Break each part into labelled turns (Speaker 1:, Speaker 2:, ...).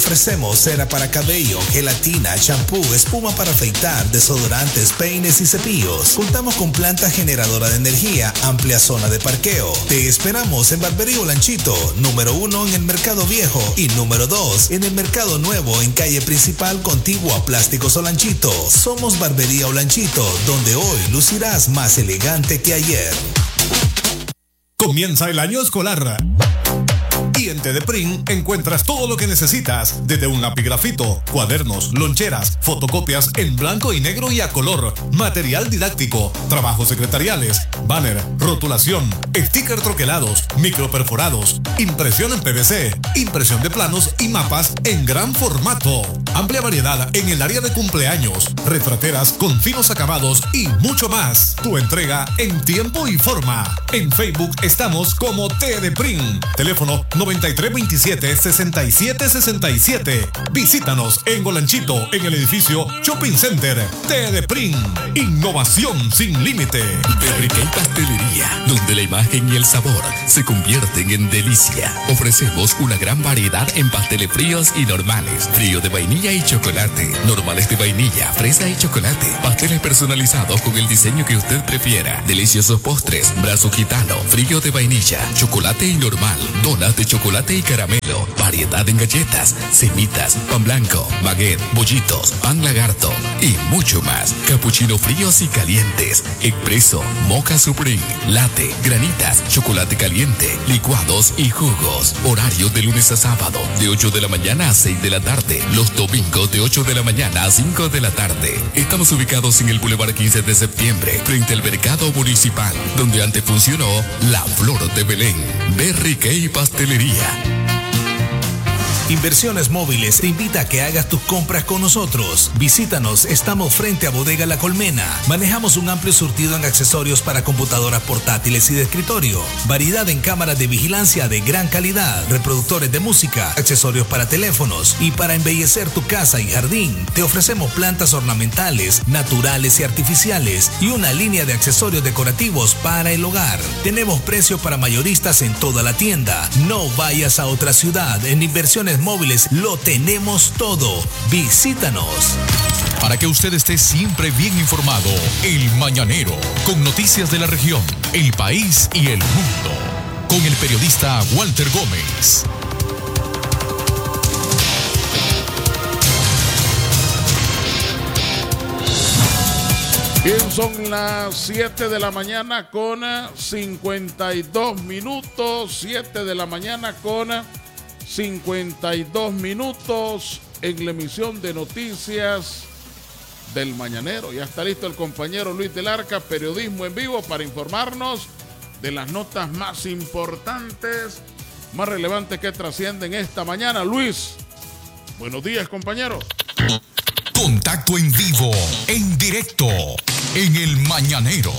Speaker 1: ofrecemos cera para cabello, gelatina, champú, espuma para afeitar, desodorantes, peines y cepillos. Contamos con planta generadora de energía, amplia zona de parqueo. Te esperamos en Barbería Olanchito, número 1 en el Mercado Viejo y número 2 en el Mercado Nuevo, en calle principal contigua a Plásticos Olanchito. Somos Barbería Olanchito, donde hoy lucirás más elegante que ayer.
Speaker 2: Comienza el año escolar y en TDPrint encuentras todo lo que necesitas, desde un lapigrafito, cuadernos, loncheras, fotocopias en blanco y negro y a color, material didáctico, trabajos secretariales, banner, rotulación, sticker troquelados, microperforados, impresión en PVC, impresión de planos y mapas en gran formato. Amplia variedad en el área de cumpleaños, retrateras con finos acabados y mucho más. Tu entrega en tiempo y forma. En Facebook estamos como TDPrint. Teléfono 9327-6767. Visítanos en Olanchito, en el edificio Shopping Center. TDPrint. Innovación sin límite.
Speaker 3: Berriquey Pastelería, donde la imagen y el sabor se convierten en delicia. Ofrecemos una gran variedad en pasteles fríos y normales. Frío de vainilla y chocolate, normales de vainilla, fresa y chocolate, pasteles personalizados con el diseño que usted prefiera, deliciosos postres, brazo gitano, frío de vainilla, chocolate y normal, donas de chocolate y caramelo, variedad en galletas, semitas, pan blanco, baguette, bollitos, pan lagarto y mucho más. Capuchinos fríos y calientes, expreso, mocha supreme, latte, granitas, chocolate caliente, licuados y jugos. Horario de lunes a sábado, de 8 de la mañana a 6 de la tarde. Los domingos de 8 de la mañana a 5 de la tarde. Estamos ubicados en el Boulevard 15 de septiembre, frente al mercado municipal, donde antes funcionó La Flor de Belén. Berriquey Pastelería.
Speaker 1: Inversiones Móviles te invita a que hagas tus compras con nosotros. Visítanos, estamos frente a Bodega La Colmena. Manejamos un amplio surtido en accesorios para computadoras portátiles y de escritorio. Variedad en cámaras de vigilancia de gran calidad, reproductores de música, accesorios para teléfonos y para embellecer tu casa y jardín. Te ofrecemos plantas ornamentales, naturales y artificiales y una línea de accesorios decorativos para el hogar. Tenemos precios para mayoristas en toda la tienda. No vayas a otra ciudad. En Inversiones Móviles lo tenemos todo. Visítanos.
Speaker 4: Para que usted esté siempre bien informado, El Mañanero, con noticias de la región, el país y el mundo, con el periodista Walter Gómez.
Speaker 5: Bien, son las 7 de la mañana con 52 minutos. 7 de la mañana con 52 minutos en la emisión de noticias del Mañanero. Ya está listo el compañero Luis del Arca, periodismo en vivo, para informarnos de las notas más importantes, más relevantes que trascienden esta mañana. Luis, buenos días, compañero.
Speaker 4: Contacto en vivo, en directo, en el Mañanero.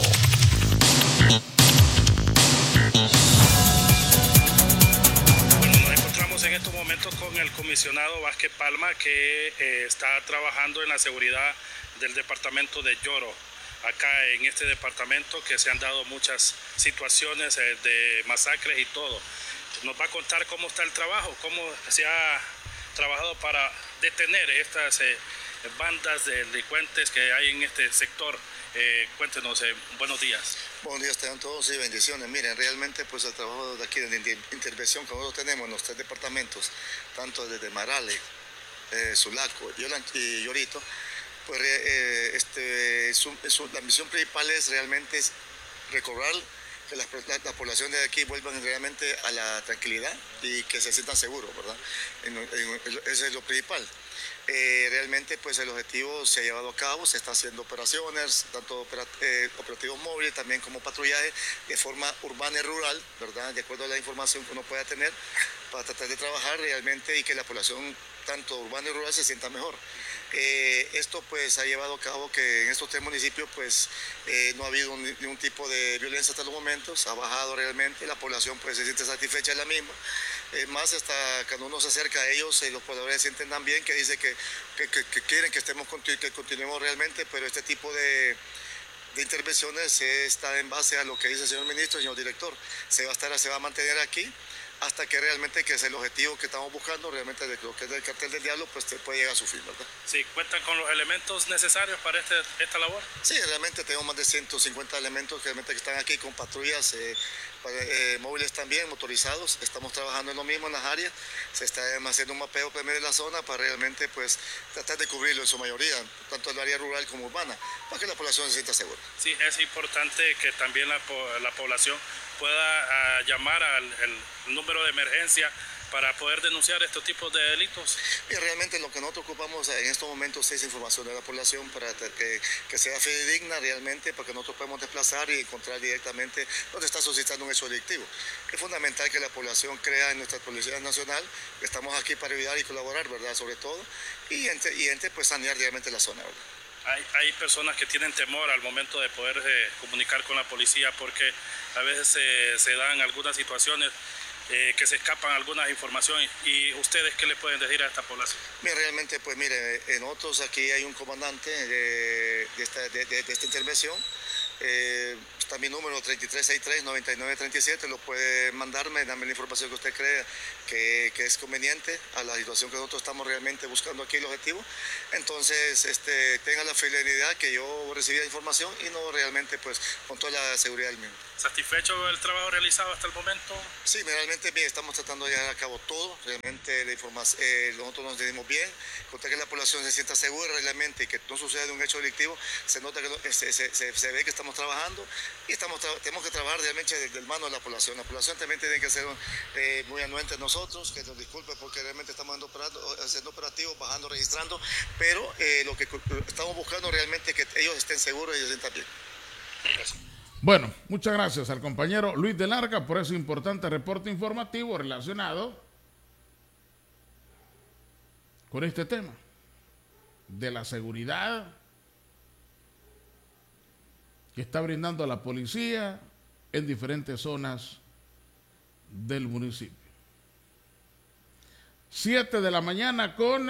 Speaker 6: En estos momentos con el comisionado Vázquez Palma, que está trabajando en la seguridad del departamento de Lloro. Acá en este departamento que se han dado muchas situaciones de masacres y todo. Nos va a contar cómo está el trabajo, cómo se ha trabajado para detener estas bandas de delincuentes que hay en este sector. Cuéntenos, buenos días.
Speaker 7: Buenos días, tengan todos y bendiciones. Miren, realmente pues el trabajo de aquí de intervención que nosotros tenemos en los tres departamentos, tanto desde Marale, Sulaco y Llorito, pues la misión principal es realmente recobrar que la población de aquí vuelvan realmente a la tranquilidad y que se sientan seguros, ¿verdad? Ese es lo principal. Realmente pues el objetivo se ha llevado a cabo, se está haciendo operaciones, tanto operativos móviles también como patrullaje de forma urbana y rural, ¿verdad? De acuerdo a la información que uno pueda tener para tratar de trabajar realmente y que la población tanto urbana y rural se sienta mejor. Esto pues ha llevado a cabo que en estos tres municipios pues no ha habido ningún tipo de violencia hasta los momentos, ha bajado realmente, la población pues se siente satisfecha de la misma. Más hasta cuando uno se acerca a ellos, los pobladores se sienten también, que dice que quieren que que continuemos realmente, pero este tipo de intervenciones está en base a lo que dice el señor ministro, el señor director. Se va a mantener aquí hasta que realmente que es el objetivo que estamos buscando, realmente de lo que es del cartel del diablo, pues puede llegar a su fin, ¿verdad?
Speaker 6: Sí, ¿cuentan con los elementos necesarios para esta labor?
Speaker 7: Sí, realmente tenemos más de 150 elementos realmente que están aquí con patrullas móviles también, motorizados. Estamos trabajando en lo mismo en las áreas. Se está haciendo un mapeo primero de la zona para realmente pues tratar de cubrirlo en su mayoría, tanto en el área rural como urbana, para que la población se sienta segura.
Speaker 6: Sí, es importante que también la población pueda llamar al número de emergencia para poder denunciar estos tipos de delitos.
Speaker 7: Y realmente lo que nosotros ocupamos en estos momentos es información de la población para que sea fidedigna realmente, para que nosotros podamos desplazar y encontrar directamente dónde está suscitando un hecho delictivo. Es fundamental que la población crea en nuestra Policía Nacional, que estamos aquí para ayudar y colaborar, ¿verdad? Sobre todo, y entre pues sanear realmente la zona, ¿verdad?
Speaker 6: Hay personas que tienen temor al momento de poder comunicar con la policía porque a veces se dan algunas situaciones que se escapan algunas informaciones. ¿Y ustedes qué le pueden decir a esta población?
Speaker 7: Mira, realmente, pues mire, nosotros aquí hay un comandante de esta intervención. Está mi número 3363-9937, lo puede mandarme, dame la información que usted crea que es conveniente a la situación que nosotros estamos realmente buscando aquí, el objetivo. Entonces, tenga la fidelidad que yo recibí la información y no realmente pues con toda la seguridad del mismo.
Speaker 6: ¿Satisfecho del trabajo realizado hasta el momento?
Speaker 7: Sí, realmente bien, estamos tratando de llevar a cabo todo, realmente la información, nosotros nos decidimos bien, con que la población se sienta segura realmente y que no suceda un hecho delictivo, se nota que se ve que estamos trabajando y tenemos que trabajar realmente del mano de la población también tiene que ser muy anuente a nosotros, que nos disculpe porque realmente estamos haciendo operativos, bajando, registrando, pero lo que estamos buscando realmente es que ellos estén seguros y ellos estén bien.
Speaker 5: Gracias. Bueno, muchas gracias al compañero Luis de Larga por ese importante reporte informativo relacionado con este tema de la seguridad que está brindando la policía en diferentes zonas del municipio. 7 de la mañana con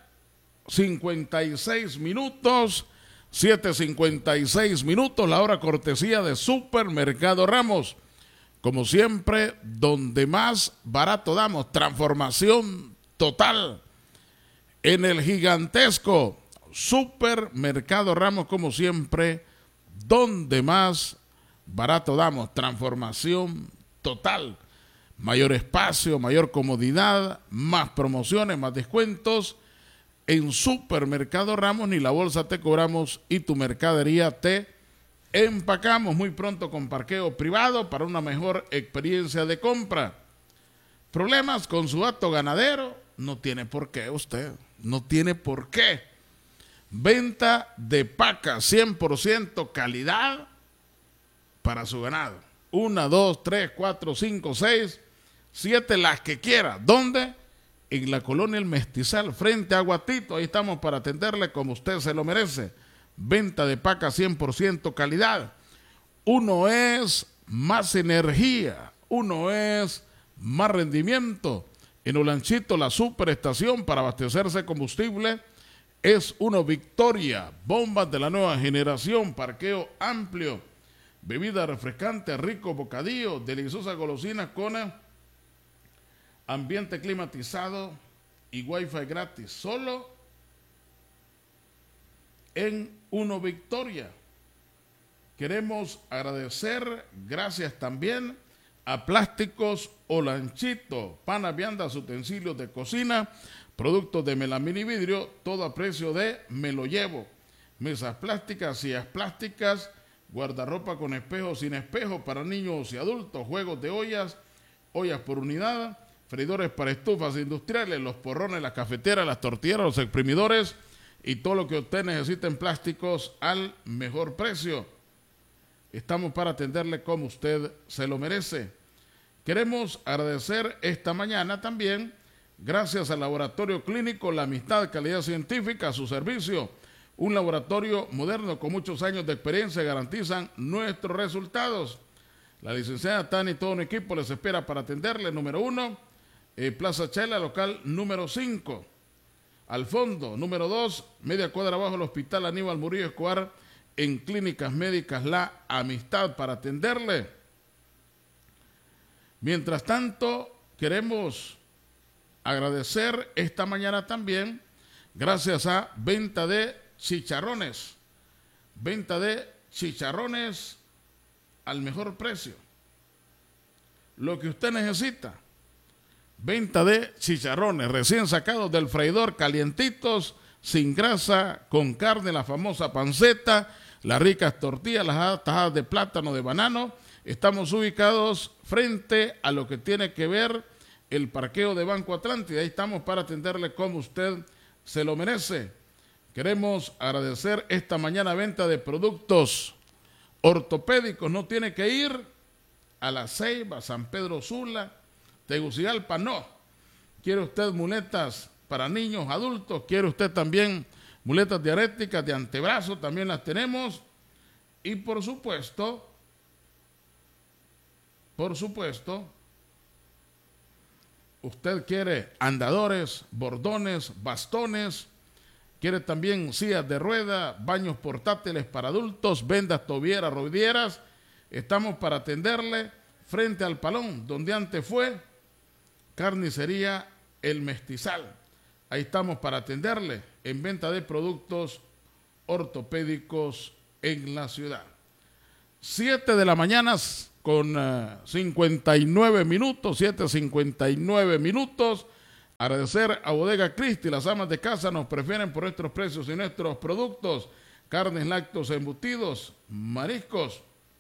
Speaker 5: 56 minutos. 7:56 minutos, la hora cortesía de Supermercado Ramos. Como siempre, donde más barato damos, transformación total en el gigantesco Supermercado Ramos, como siempre, donde más barato damos, transformación total. Mayor espacio, mayor comodidad, más promociones, más descuentos. En Supermercado Ramos ni la bolsa te cobramos y tu mercadería te empacamos. Muy pronto con parqueo privado para una mejor experiencia de compra. ¿Problemas con su acto ganadero? No tiene por qué usted, no tiene por qué. Venta de pacas 100% calidad para su ganado. 1, 2, 3, 4, 5, 6, 7, las que quiera. ¿Dónde? En la colonia El Mestizal, frente a Guatito. Ahí estamos para atenderle como usted se lo merece. Venta de paca 100% calidad. Uno es más energía, uno es más rendimiento. En Olanchito, la superestación para abastecerse de combustible es Uno Victoria. Bombas de la nueva generación, parqueo amplio, bebida refrescante, rico bocadillo, deliciosa golosina con ambiente climatizado y wifi gratis, solo en Uno Victoria. Queremos agradecer, gracias también a Plásticos Olanchito, panas, viandas, utensilios de cocina, productos de melamina y vidrio, todo a precio de me lo llevo. Mesas plásticas, sillas plásticas, guardarropa con espejo, sin espejo para niños y adultos, juegos de ollas por unidad, freidores para estufas industriales, los porrones, las cafeteras, las tortilleras, los exprimidores y todo lo que usted necesite en plásticos al mejor precio. Estamos para atenderle como usted se lo merece. Queremos agradecer esta mañana también, gracias al Laboratorio Clínico La Amistad Calidad Científica, a su servicio. Un laboratorio moderno con muchos años de experiencia garantizan nuestros resultados. La licenciada Tani y todo un equipo les espera para atenderle. Número 1, Plaza Chela, local número 5. Al fondo, número 2, media cuadra abajo el Hospital Aníbal Murillo Escobar, en Clínicas Médicas La Amistad para atenderle. Mientras tanto, queremos agradecer esta mañana también, gracias a Venta de Chicharrones. Venta de chicharrones al mejor precio. Lo que usted necesita. Venta de chicharrones recién sacados del freidor, calientitos, sin grasa, con carne, la famosa panceta, las ricas tortillas, las tajadas de plátano, de banano. Estamos ubicados frente a lo que tiene que ver el parqueo de Banco Atlántida. Ahí estamos para atenderle como usted se lo merece. Queremos agradecer esta mañana venta de productos ortopédicos. No tiene que ir a La Ceiba, San Pedro Sula, Tegucigalpa, no. ¿Quiere usted muletas para niños, adultos? ¿Quiere usted también muletas diaréticas de antebrazo? También las tenemos. Y por supuesto, usted quiere andadores, bordones, bastones, quiere también sillas de rueda, baños portátiles para adultos, vendas, tobilleras, rodilleras. Estamos para atenderle frente al Palón, donde antes fue Carnicería El Mestizal. Ahí estamos para atenderle en venta de productos ortopédicos en la ciudad. 7 de la mañana con 59 minutos, 7:59 minutos. Agradecer a Bodega Cristi, las amas de casa nos prefieren por nuestros precios y nuestros productos, carnes, lácteos, embutidos, mariscos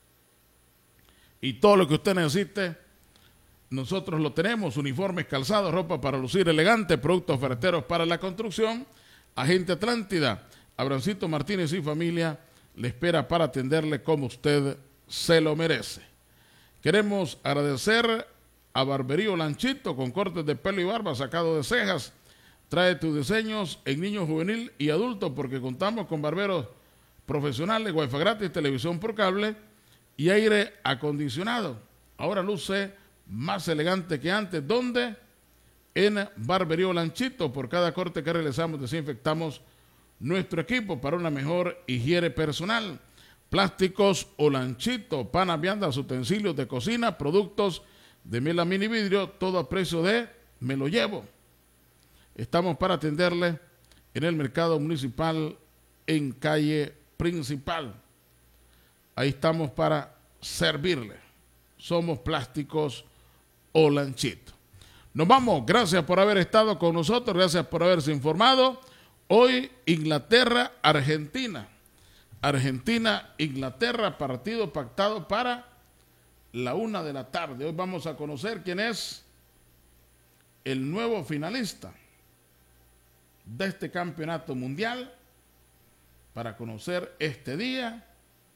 Speaker 5: y todo lo que usted necesite. Nosotros lo tenemos: uniformes, calzados, ropa para lucir elegante, productos ferreteros para la construcción. Agente Atlántida, Abrancito Martínez y familia le espera para atenderle como usted se lo merece. Queremos agradecer a Barberío Lanchito, con cortes de pelo y barba, sacado de cejas. Trae tus diseños en niño, juvenil y adulto, porque contamos con barberos profesionales, wifi gratis, televisión por cable y aire acondicionado. Ahora luce más elegante que antes. ¿Dónde? En Barberío Lanchito. Por cada corte que realizamos desinfectamos nuestro equipo para una mejor higiene personal. Plásticos o Lanchito, panas, viandas, utensilios de cocina, productos de melamina y vidrio, todo a precio de me lo llevo. Estamos para atenderle en el mercado municipal en calle principal. Ahí estamos para servirle. Somos Plásticos o Lanchito. Nos vamos. Gracias por haber estado con nosotros. Gracias por haberse informado. Hoy Inglaterra, Argentina. Argentina, Inglaterra, partido pactado para la 1 de la tarde. Hoy vamos a conocer quién es el nuevo finalista de este campeonato mundial, para conocer este día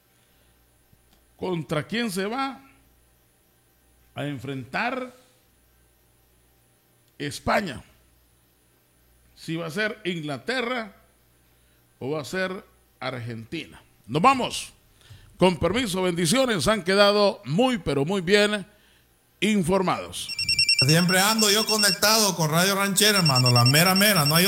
Speaker 5: contra quién se va a enfrentar España. Si va a ser Inglaterra o va a ser Argentina. Nos vamos. Con permiso, bendiciones. Han quedado muy, pero muy bien informados.
Speaker 8: Siempre ando yo conectado con Radio Ranchera, hermano. La mera, no hay